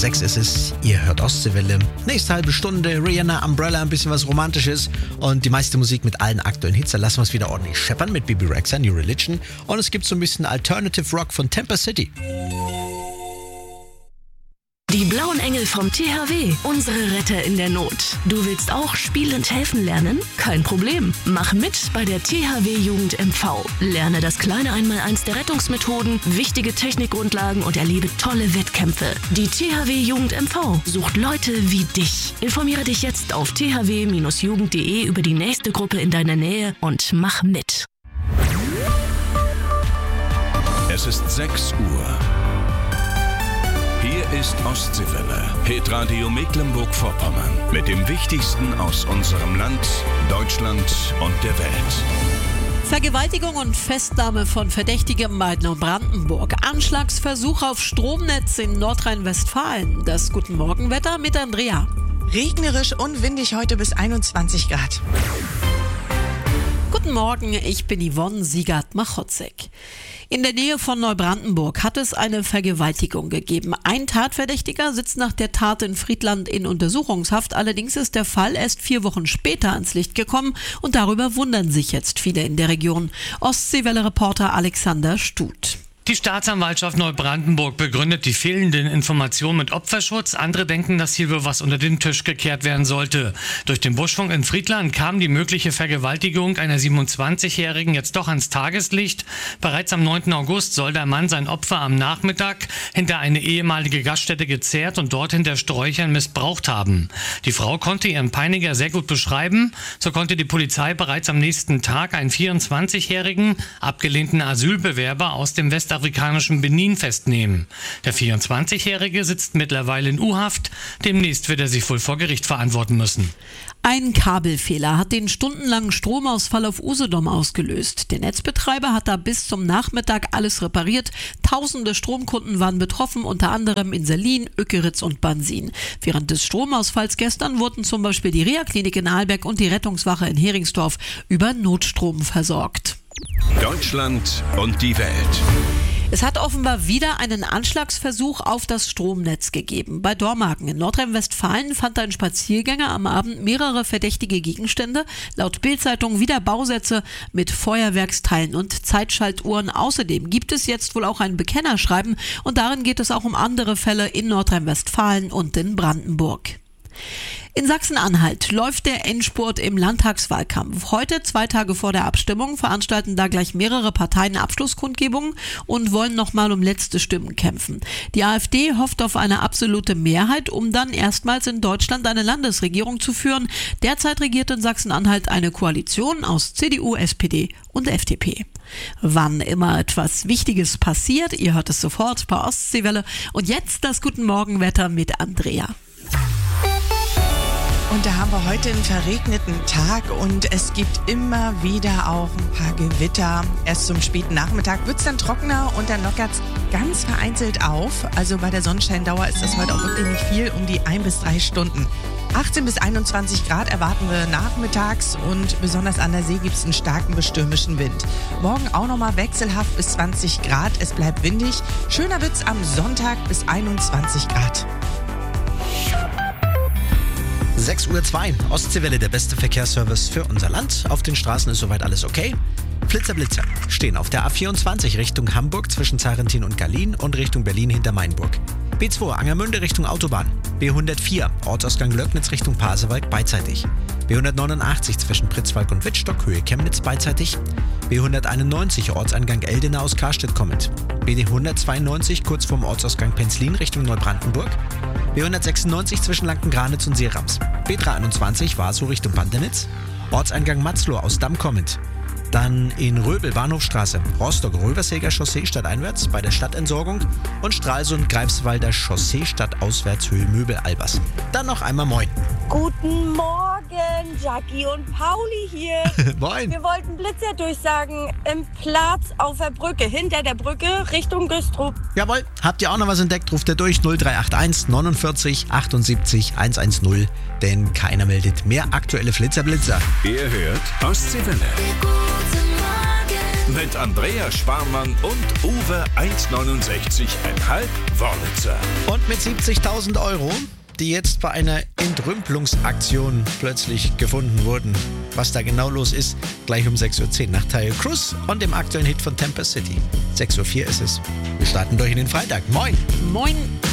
6 ist es. Ihr hört Ostseewelle. Nächste halbe Stunde Rihanna, Umbrella, ein bisschen was Romantisches und die meiste Musik mit allen aktuellen Hits. Da lassen wir es wieder ordentlich scheppern mit Bebe Rexha, New Religion. Und es gibt so ein bisschen Alternative Rock von Tampa City. Die Blauen Engel vom THW, unsere Retter in der Not. Du willst auch spielend helfen lernen? Kein Problem. Mach mit bei der THW Jugend MV. Lerne das kleine Einmaleins der Rettungsmethoden, wichtige Technikgrundlagen und erlebe tolle Wettkämpfe. Die THW Jugend MV sucht Leute wie dich. Informiere dich jetzt auf thw-jugend.de über die nächste Gruppe in deiner Nähe und mach mit. Es ist 6 Uhr. Hier ist Ostseewelle, Hitradio Mecklenburg-Vorpommern. Mit dem Wichtigsten aus unserem Land, Deutschland und der Welt. Vergewaltigung und Festnahme von Verdächtigem in Brandenburg. Anschlagsversuch auf Stromnetz in Nordrhein-Westfalen. Das Guten Morgenwetter mit Andrea. Regnerisch und windig heute bis 21 Grad. Guten Morgen, ich bin Yvonne Siegert-Machotzek. In der Nähe von Neubrandenburg hat es eine Vergewaltigung gegeben. Ein Tatverdächtiger sitzt nach der Tat in Friedland in Untersuchungshaft. Allerdings ist der Fall erst 4 Wochen später ans Licht gekommen und darüber wundern sich jetzt viele in der Region. Ostseewelle-Reporter Alexander Stuth. Die Staatsanwaltschaft Neubrandenburg begründet die fehlenden Informationen mit Opferschutz. Andere denken, dass hier wohl was unter den Tisch gekehrt werden sollte. Durch den Buschfunk in Friedland kam die mögliche Vergewaltigung einer 27-Jährigen jetzt doch ans Tageslicht. Bereits am 9. August soll der Mann sein Opfer am Nachmittag hinter eine ehemalige Gaststätte gezerrt und dort hinter Sträuchern missbraucht haben. Die Frau konnte ihren Peiniger sehr gut beschreiben. So konnte die Polizei bereits am nächsten Tag einen 24-jährigen abgelehnten Asylbewerber aus dem westafrikanischen Benin festnehmen. Der 24-Jährige sitzt mittlerweile in U-Haft. Demnächst wird er sich wohl vor Gericht verantworten müssen. Ein Kabelfehler hat den stundenlangen Stromausfall auf Usedom ausgelöst. Der Netzbetreiber hat da bis zum Nachmittag alles repariert. Tausende Stromkunden waren betroffen, unter anderem in Selin, Ökeritz und Bansin. Während des Stromausfalls gestern wurden zum Beispiel die Reha-Klinik in Ahlbeck und die Rettungswache in Heringsdorf über Notstrom versorgt. Deutschland und die Welt. Es hat offenbar wieder einen Anschlagsversuch auf das Stromnetz gegeben. Bei Dormagen in Nordrhein-Westfalen fand ein Spaziergänger am Abend mehrere verdächtige Gegenstände. Laut Bild-Zeitung wieder Bausätze mit Feuerwerksteilen und Zeitschaltuhren. Außerdem gibt es jetzt wohl auch ein Bekennerschreiben und darin geht es auch um andere Fälle in Nordrhein-Westfalen und in Brandenburg. In Sachsen-Anhalt läuft der Endspurt im Landtagswahlkampf. Heute, 2 Tage vor der Abstimmung, veranstalten da gleich mehrere Parteien Abschlusskundgebungen und wollen nochmal um letzte Stimmen kämpfen. Die AfD hofft auf eine absolute Mehrheit, um dann erstmals in Deutschland eine Landesregierung zu führen. Derzeit regiert in Sachsen-Anhalt eine Koalition aus CDU, SPD und FDP. Wann immer etwas Wichtiges passiert, ihr hört es sofort bei Ostseewelle. Und jetzt das Guten Morgenwetter mit Andrea. Und da haben wir heute einen verregneten Tag und es gibt immer wieder auch ein paar Gewitter. Erst zum späten Nachmittag wird es dann trockener und dann lockert es ganz vereinzelt auf. Also bei der Sonnenscheindauer ist das heute auch wirklich nicht viel, um die 1 bis 3 Stunden. 18 bis 21 Grad erwarten wir nachmittags und besonders an der See gibt es einen starken bis stürmischen Wind. Morgen auch nochmal wechselhaft bis 20 Grad. Es bleibt windig. Schöner wird es am Sonntag bis 21 Grad. 6:02 Uhr, Ostseewelle, der beste Verkehrsservice für unser Land. Auf den Straßen ist soweit alles okay. Flitzer stehen auf der A24 Richtung Hamburg zwischen Zarentin und Gallien und Richtung Berlin hinter Mainburg. B2 Angermünde Richtung Autobahn. B104 Ortsausgang Löcknitz Richtung Pasewalk beidseitig. B189 zwischen Pritzwalk und Wittstock Höhe Chemnitz beidseitig. B191 Ortseingang Eldena aus Karstedt kommend. BD192 kurz vorm Ortsausgang Penzlin Richtung Neubrandenburg. B196 zwischen Lanken-Granitz und Seerams. B321 Warsow Richtung Pantenitz. Ortseingang Matzloh aus Damm kommend. Dann in Röbel Bahnhofstraße, Rostock-Röversäger Chaussee stadteinwärts bei der Stadtentsorgung und Stralsund-Greifswalder Chaussee stadtauswärts Höhe Möbel-Albers. Dann noch einmal Moin. Guten Morgen, Jackie und Pauli hier. Moin. Wir wollten Blitzer durchsagen im Platz auf der Brücke, hinter der Brücke Richtung Güstrow. Jawohl, habt ihr auch noch was entdeckt, ruft ihr durch 0381 49 78 110, denn keiner meldet mehr aktuelle Flitzer. Ihr hört Ostseewelle. Guten Morgen. mit Andrea Sparmann und Uwe 1,69,5 Wörlitzer. Und mit 70.000 Euro, die jetzt bei einer Entrümpelungsaktion plötzlich gefunden wurden. Was da genau los ist, gleich um 6.10 Uhr nach Tayo Cruz und dem aktuellen Hit von Tempest City. 6.04 Uhr ist es. Wir starten durch in den Freitag. Moin! Moin!